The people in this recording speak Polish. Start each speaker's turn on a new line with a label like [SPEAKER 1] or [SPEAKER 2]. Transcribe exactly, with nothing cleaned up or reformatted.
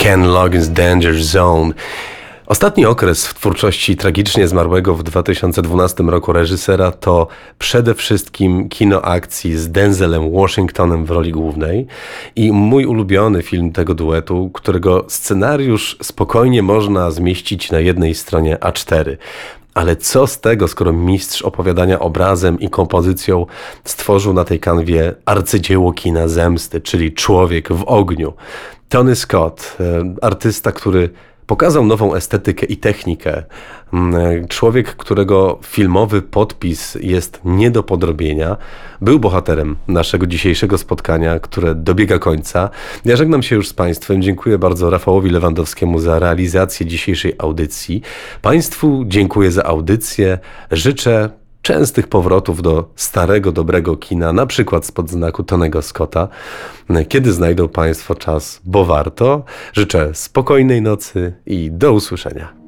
[SPEAKER 1] Ken Loggins' Danger Zone. Ostatni okres w twórczości tragicznie zmarłego w dwa tysiące dwunastym roku reżysera to przede wszystkim kino akcji z Denzelem Washingtonem w roli głównej i mój ulubiony film tego duetu, którego scenariusz spokojnie można zmieścić na jednej stronie A cztery. Ale co z tego, skoro mistrz opowiadania obrazem i kompozycją stworzył na tej kanwie arcydzieło kina zemsty, czyli Człowiek w ogniu. Tony Scott, artysta, który pokazał nową estetykę i technikę. Człowiek, którego filmowy podpis jest nie do podrobienia, był bohaterem naszego dzisiejszego spotkania, które dobiega końca. Ja żegnam się już z Państwem. Dziękuję bardzo Rafałowi Lewandowskiemu za realizację dzisiejszej audycji. Państwu dziękuję za audycję. Życzę częstych powrotów do starego, dobrego kina, na przykład spod znaku Tonego Scotta, kiedy znajdą Państwo czas, bo warto. Życzę spokojnej nocy i do usłyszenia.